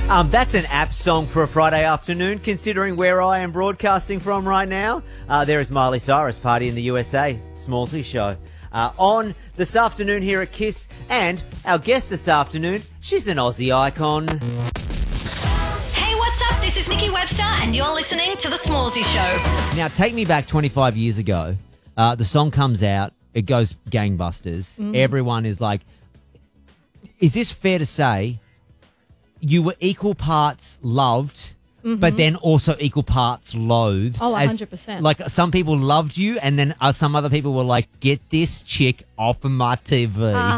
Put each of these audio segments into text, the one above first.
That's an apt song for a Friday afternoon, considering where I am broadcasting from right now. There is Miley Cyrus, Party in the USA, Smallsy Show. On this afternoon here at KISS, and our guest this afternoon, she's an Aussie icon. Hey, what's up? This is Nikki Webster, and you're listening to The Smallsy Show. Now, take me back 25 years ago. The song comes out, it goes gangbusters. Everyone is like, is this fair to say you were equal parts loved, but then also equal parts loathed? Oh, 100%. Like, some people loved you, and then some other people were like, get this chick off of my TV.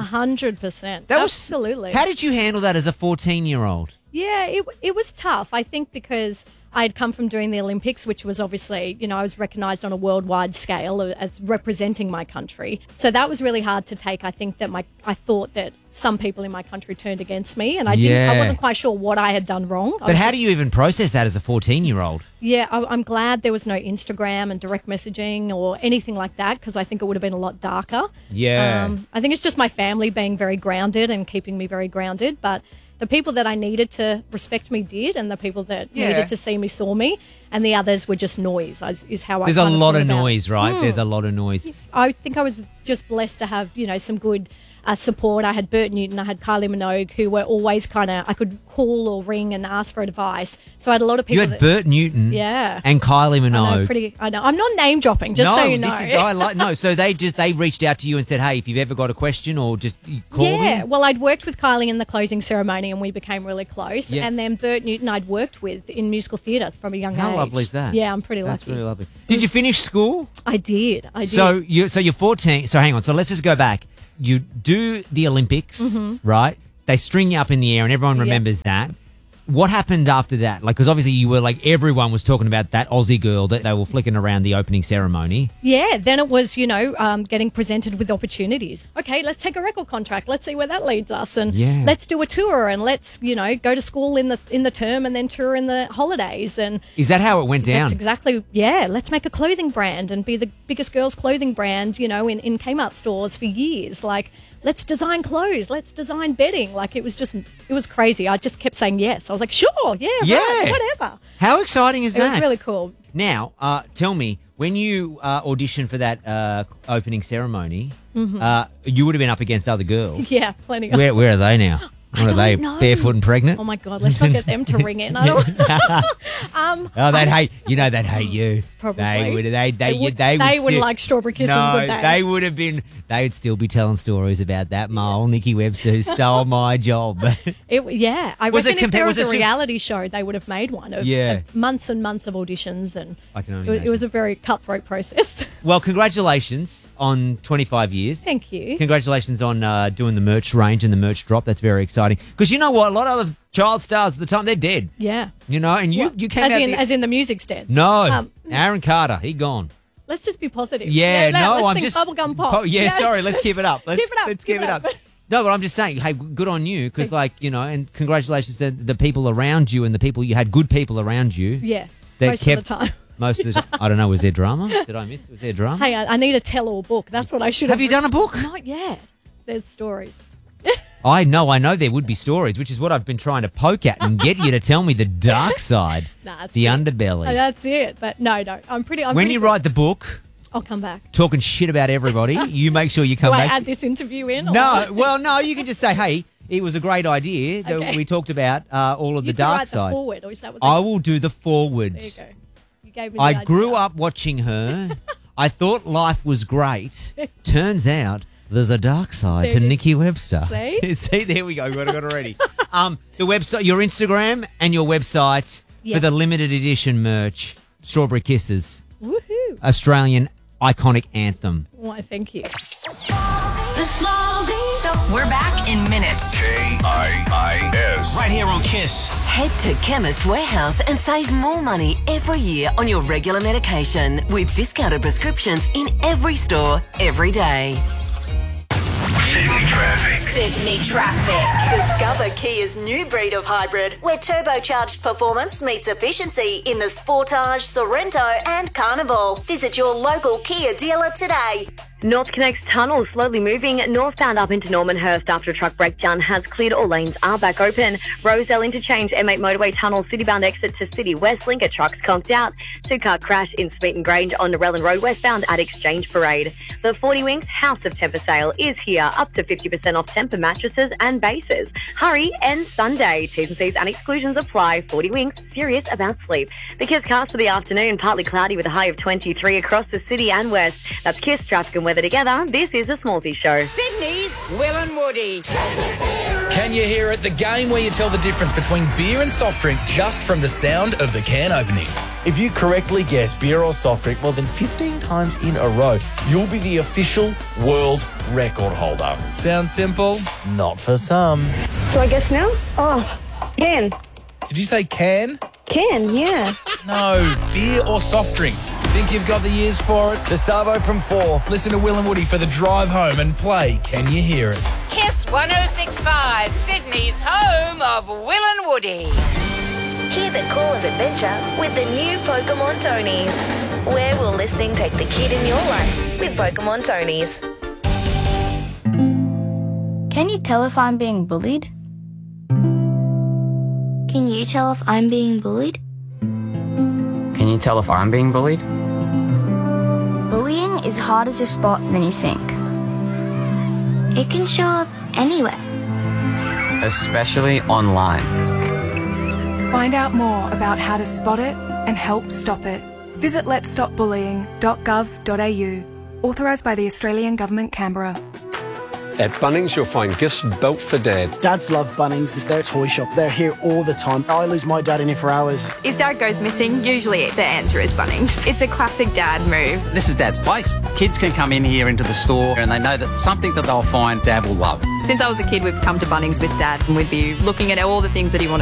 100%. That was- Absolutely. How did you handle that as a 14-year-old? Yeah, it was tough. I think because I had come from doing the Olympics, which was obviously, I was recognised on a worldwide scale as representing my country. So that was really hard to take. I think that I thought that some people in my country turned against me, and I wasn't quite sure what I had done wrong. But how do you even process that as a 14-year-old? Yeah, I'm glad there was no Instagram and direct messaging or anything like that, because I think it would have been a lot darker. Yeah. I think it's just my family being very grounded and keeping me very grounded, but the people that I needed to respect me did, and the people that needed to see me saw me, and the others were just noise, is how There's I a kind of lot thought of about it. noise, right? There's a lot of noise. I think I was just blessed to have, some good support. I had Bert Newton, I had Kylie Minogue, who were always I could call or ring and ask for advice. So I had a lot of people. You had Bert Newton and Kylie Minogue. I know. I'm not name dropping, just so you know. So they reached out to you and said, hey, if you've ever got a question or just call me. Yeah, well, I'd worked with Kylie in the closing ceremony and we became really close. Yeah. And then Bert Newton I'd worked with in musical theatre from a young age. How lovely is that? Yeah, I'm pretty lucky. That's really lovely. Did you finish school? I did. So you're 14. So hang on. So let's just go back. You do the Olympics, right? They string you up in the air and everyone remembers that. What happened after that? Like, because obviously you were like, everyone was talking about that Aussie girl that they were flicking around the opening ceremony. Yeah, then it was, getting presented with opportunities. Okay, let's take a record contract. Let's see where that leads us. And let's do a tour and let's, go to school in the term and then tour in the holidays. And is that how it went down? That's exactly, let's make a clothing brand and be the biggest girls' clothing brand, in Kmart stores for years. Like, let's design clothes, let's design bedding. Like, it was crazy. I just kept saying yes. I was like, sure, right, whatever. How exciting is that? It was really cool. Now, tell me, when you auditioned for that opening ceremony, you would have been up against other girls. Yeah, plenty of them. Where are they now? What are they, barefoot and pregnant? Oh, my God, let's not get them to ring in. I don't they'd hate you. Probably. They would like Strawberry Kisses, would they? They would have been, they would still be telling stories about that mole, Nikki Webster, who stole my job. I reckon if there was a reality show, they would have made one of months and months of auditions, and it was a very cutthroat process. Well, congratulations on 25 years. Thank you. Congratulations on doing the merch range and the merch drop. That's very exciting. Because you know what? A lot of other child stars at the time, they're dead. Yeah. And you came as in the music's dead. No. Aaron Carter, he gone. Let's just be positive. I'm just bubblegum pop. Sorry, let's keep it up. Let's keep it up. But No, but I'm just saying, hey, good on you, because and congratulations to the people around you and the people you had, good people around you. Yes, most of the time. Most of the time. I don't know, was there drama? Did I miss? Was there drama? Hey, I need a tell-all book. That's what I should have. Have you done a book? Not yet. There's stories. I know there would be stories, which is what I've been trying to poke at and get you to tell me the dark side, the underbelly. That's it. But no, when you write the book, I'll come back. Talking shit about everybody, you make sure you come back. Do I add this interview in? No, you can just say, hey, it was a great idea that we talked about all of the dark side. The forward, or is that what I will do the forward. There you go. You gave me I the idea. grew up watching her. I thought life was great. Turns out there's a dark side to Nikki Webster. See, there we go. We got it already. The website, your Instagram and your website for the limited edition merch, Strawberry Kisses. Woohoo! Australian iconic anthem. Why, thank you. The Smallsy Show. We're back in minutes. KIIS. Right here on KISS. Head to Chemist Warehouse and save more money every year on your regular medication with discounted prescriptions in every store, every day. Sydney Traffic. Discover Kia's new breed of hybrid, where turbocharged performance meets efficiency in the Sportage, Sorrento and Carnival. Visit your local Kia dealer today. NorthConnect's tunnel slowly moving northbound up into Normanhurst after a truck breakdown has cleared. All lanes are back open. Rosedale Interchange, M8 Motorway Tunnel, Citybound exit to City West Link. A truck's conked out. Two-car crash in Smeaton Grange on Narellan Road westbound at Exchange Parade. The 40 Winks House of Temper sale is here. Up to 50% off Temper mattresses and bases. Hurry, end Sunday. T's and C's and exclusions apply. 40 Winks, serious about sleep. The Kiss cast for the afternoon, partly cloudy with a high of 23 across the city and west. That's Kiss, traffic and weather together. This is the Smallsy Show. Sydney's Will and Woody. Can you hear it? The game where you tell the difference between beer and soft drink just from the sound of the can opening. If you correctly guess beer or soft drink more than 15 times in a row, you'll be the official world record holder. Sounds simple? Not for some. Do I guess now? Oh, can. Did you say can? Can, yeah. No, beer or soft drink. Think you've got the ears for it? The Savo from 4. Listen to Will and Woody for the drive home and play Can You Hear It? Kiss 106.5, Sydney's home of Will and Woody. Hear the call of adventure with the new Pokemon Tonies. Where will listening take the kid in your life with Pokemon Tonies? Can you tell if I'm being bullied? Can you tell if I'm being bullied? Can you tell if I'm being bullied? Bullying is harder to spot than you think. It can show up anywhere. Especially online. Find out more about how to spot it and help stop it. Visit letsstopbullying.gov.au. Authorised by the Australian Government, Canberra. At Bunnings, you'll find gifts built for Dad. Dads love Bunnings. It's their toy shop. They're here all the time. I lose my dad in here for hours. If Dad goes missing, usually the answer is Bunnings. It's a classic Dad move. This is Dad's place. Kids can come in here into the store and they know that something that they'll find Dad will love. Since I was a kid, we've come to Bunnings with Dad and we'd be looking at all the things that he wanted